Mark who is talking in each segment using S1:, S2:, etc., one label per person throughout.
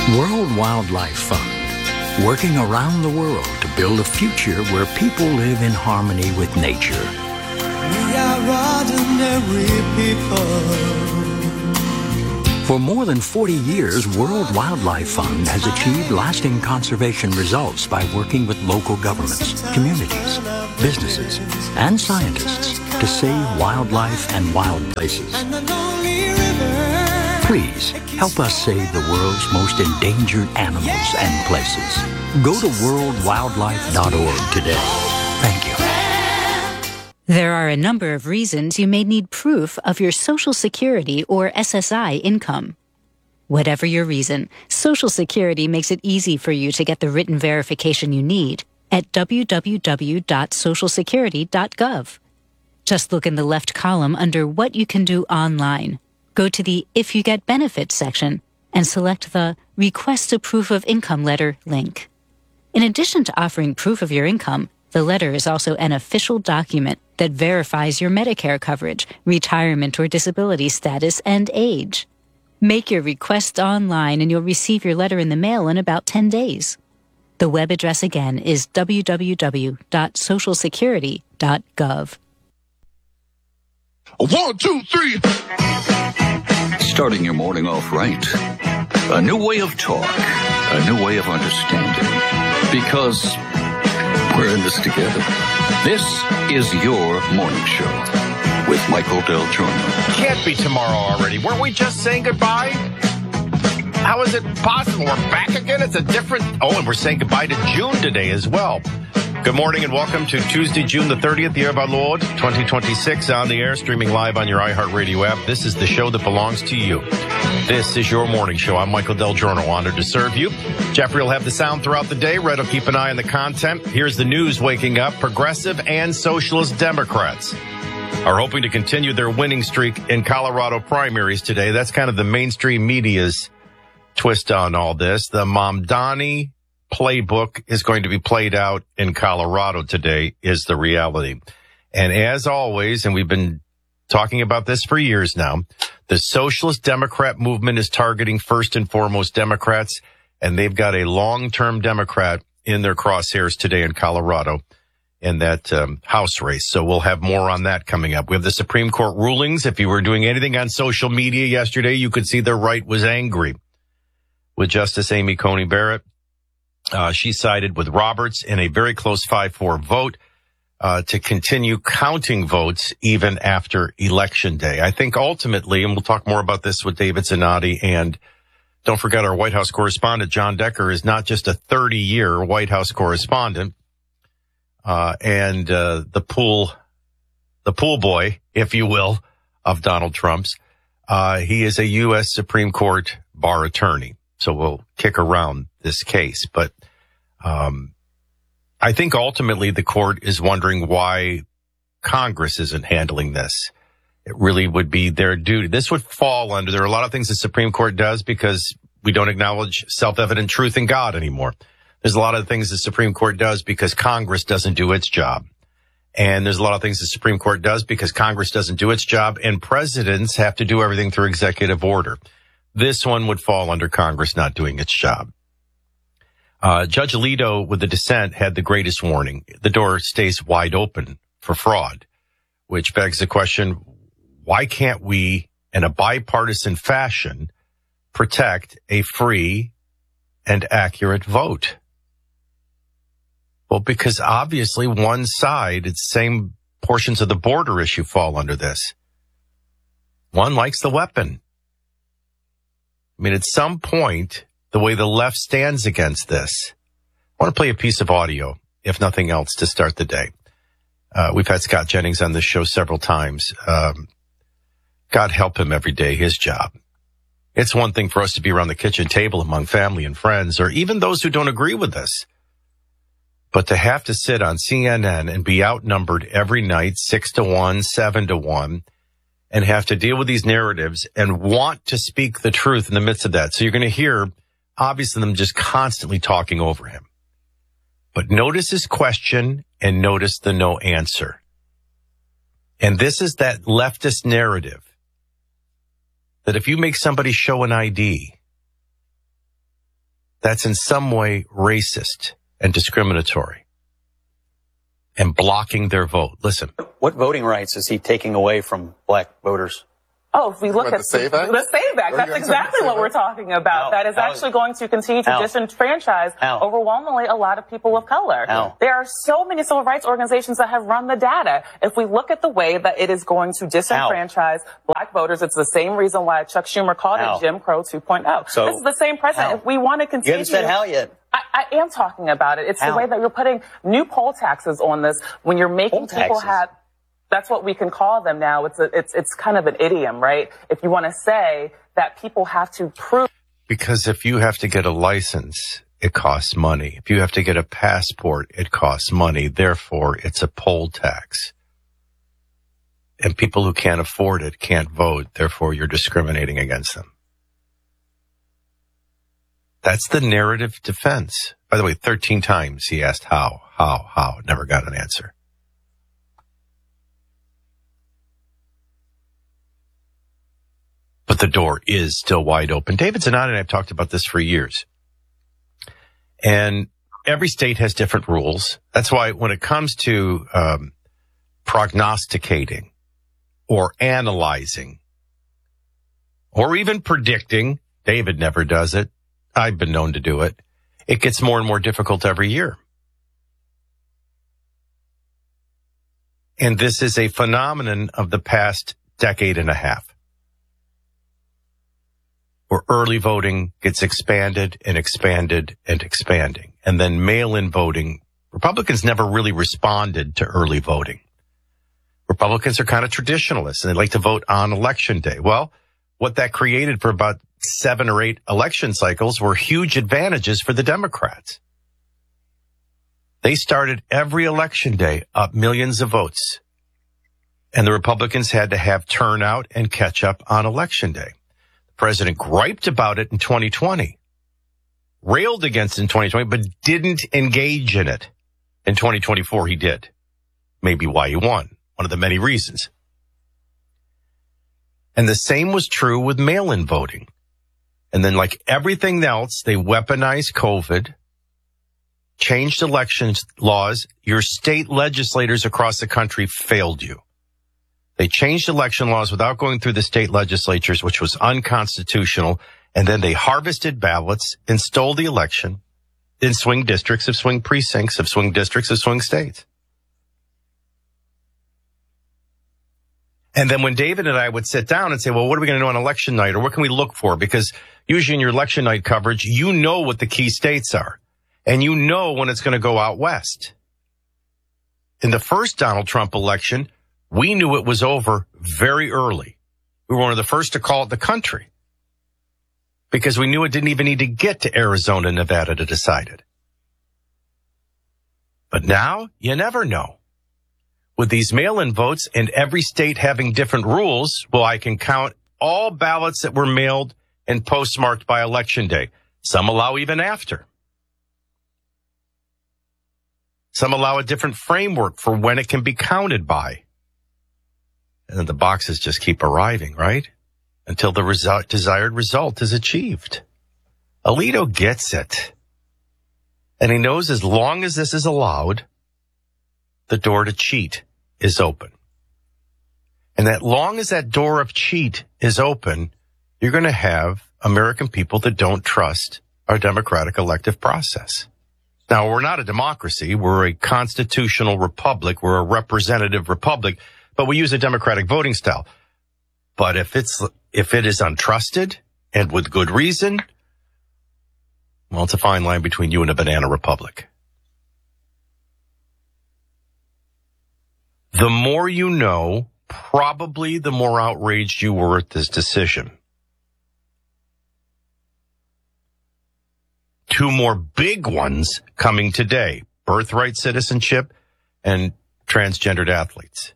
S1: World Wildlife Fund, working around the world to build a future where people live in harmony with nature.
S2: We are ordinary people.
S1: For more than 40 years, World Wildlife Fund has achieved lasting conservation results by working with local governments, communities, businesses, and scientists to save wildlife and wild places. Please help us save the world's most endangered animals and places. Go to worldwildlife.org today. Thank you.
S3: There are a number of reasons you may need proof of your Social Security or SSI income. Whatever your reason, Social Security makes it easy for you to get the written verification you need at www.socialsecurity.gov. Just look in the left column under What You Can Do Online. Go to the If You Get Benefits section and select the Request a Proof of Income letter link. In addition to offering proof of your income, the letter is also an official document that verifies your Medicare coverage, retirement or disability status, and age. Make your request online and you'll receive your letter in the mail in about 10 days. The web address again is www.socialsecurity.gov.
S4: 1, 2, 3. Starting your morning off right. A new way of talk. A new way of understanding. Because we're in this together. This is your morning show with Michael Del Giorno.
S5: Can't be tomorrow already. Weren't we just saying goodbye? How is it possible? We're back again? It's a different... Oh, and we're saying goodbye to June today as well. Good morning and welcome to Tuesday, June the 30th, the year of our Lord, 2026, on the air, streaming live on your iHeartRadio app. This is the show that belongs to you. This is your morning show. I'm Michael Del Giorno, honored to serve you. Jeffrey will have the sound throughout the day. Red will keep an eye on the content. Here's the news waking up. Progressive and socialist Democrats are hoping to continue their winning streak in Colorado primaries today. That's kind of the mainstream media's twist on all this. The Mamdani playbook is going to be played out in Colorado today is the reality. And as always, and we've been talking about this for years now, the socialist Democrat movement is targeting first and foremost Democrats, and they've got a long-term Democrat in their crosshairs today in Colorado in that House race. So we'll have more on that coming up. We have the Supreme Court rulings. If you were doing anything on social media yesterday, you could see the right was angry with Justice Amy Coney Barrett. She sided with Roberts in a very close 5-4 vote to continue counting votes even after Election Day. I think ultimately, and we'll talk more about this with David Zanotti, and don't forget our White House correspondent, John Decker, is not just a 30-year White House correspondent and the pool boy, if you will, of Donald Trump's. He is a U.S. Supreme Court bar attorney. So we'll kick around this case. But I think ultimately the court is wondering why Congress isn't handling this. It really would be their duty. This would fall under, there are a lot of things the Supreme Court does because we don't acknowledge self-evident truth in God anymore. There's a lot of things the Supreme Court does because Congress doesn't do its job. And there's a lot of things the Supreme Court does because Congress doesn't do its job, and presidents have to do everything through executive order. This one would fall under Congress not doing its job. Judge Alito, with the dissent, had the greatest warning. The door stays wide open for fraud, which begs the question, why can't we, in a bipartisan fashion, protect a free and accurate vote? Well, because obviously one side, it's same portions of the border issue fall under this. One likes the weapon. I mean, at some point, the way the left stands against this, I want to play a piece of audio, if nothing else, to start the day. We've had Scott Jennings on this show several times. God help him every day, his job. It's one thing for us to be around the kitchen table among family and friends, or even those who don't agree with us. But to have to sit on CNN and be outnumbered every night, 6-1, 7-1, and have to deal with these narratives and want to speak the truth in the midst of that. So you're going to hear, obviously, them just constantly talking over him. But notice his question and notice the no answer. And this is that leftist narrative that if you make somebody show an ID, that's in some way racist and discriminatory and blocking their vote. Listen.
S6: What voting rights is he taking away from black voters?
S7: Oh, if we look at
S8: the SAVE Act?
S7: The SAVE Act, that's exactly what we're talking about. That is actually going to continue to disenfranchise overwhelmingly a lot of people of color. There are so many civil rights organizations that have run the data. If we look at the way that it is going to disenfranchise black voters, it's the same reason why Chuck Schumer called it Jim Crow 2.0.
S6: So,
S7: this is the same president. If we want to continue...
S6: You haven't said how yet.
S7: I am talking about it. It's the way that you're putting new poll taxes on this when you're making people have... That's what we can call them now. It's kind of an idiom, right? If you want to say that people have to prove.
S5: Because if you have to get a license, it costs money. If you have to get a passport, it costs money. Therefore, it's a poll tax. And people who can't afford it can't vote. Therefore, you're discriminating against them. That's the narrative defense. By the way, 13 times he asked how, never got an answer. But the door is still wide open. David Zanata and I have talked about this for years. And every state has different rules. That's why when it comes to prognosticating or analyzing or even predicting, David never does it. I've been known to do it. It gets more and more difficult every year. And this is a phenomenon of the past decade and a half, where early voting gets expanded and expanded and expanding. And then mail-in voting, Republicans never really responded to early voting. Republicans are kind of traditionalists, and they like to vote on election day. Well, what that created for about 7 or 8 election cycles were huge advantages for the Democrats. They started every election day up millions of votes, and the Republicans had to have turnout and catch up on election day. President griped about it in 2020, railed against it in 2020, but didn't engage in it. In 2024, he did. Maybe why he won. One of the many reasons. And the same was true with mail-in voting. And then like everything else, they weaponized COVID, changed elections laws. Your state legislators across the country failed you. They changed election laws without going through the state legislatures, which was unconstitutional. And then they harvested ballots and stole the election in swing districts of swing precincts of swing districts of swing states. And then when David and I would sit down and say, well, what are we going to do on election night? Or what can we look for? Because usually in your election night coverage, you know what the key states are. And you know when it's going to go out west. In the first Donald Trump election, we knew it was over very early. We were one of the first to call it the country because we knew it didn't even need to get to Arizona and Nevada to decide it. But now you never know. With these mail-in votes and every state having different rules, well, I can count all ballots that were mailed and postmarked by Election Day. Some allow even after. Some allow a different framework for when it can be counted by. And then the boxes just keep arriving, right? Until the desired result is achieved. Alito gets it. And he knows as long as this is allowed, the door to cheat is open. And that long as that door of cheat is open, you're going to have American people that don't trust our democratic elective process. Now, we're not a democracy. We're a constitutional republic. We're a representative republic, but we use a democratic voting style. But if it is untrusted and with good reason, well, it's a fine line between you and a banana republic. The more you know, probably the more outraged you were at this decision. 2 more big ones coming today: birthright citizenship and transgendered athletes.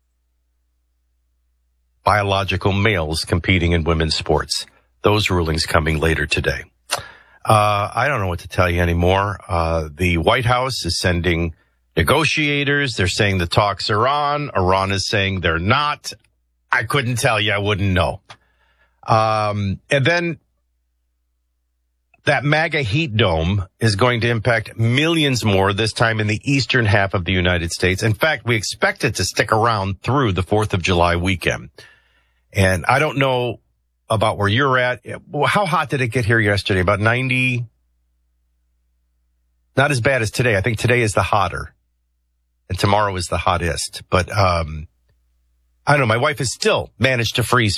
S5: Biological males competing in women's sports. Those rulings coming later today. I don't know what to tell you anymore. The White House is sending negotiators. They're saying the talks are on. Iran is saying they're not. I couldn't tell you. I wouldn't know. And then that MAGA heat dome is going to impact millions more, this time in the eastern half of the United States. In fact, we expect it to stick around through the 4th of July weekend. And I don't know about where you're at. How hot did it get here yesterday? About 90? Not as bad as today. I think today is the hotter, and tomorrow is the hottest. But I don't know. My wife has still managed to freeze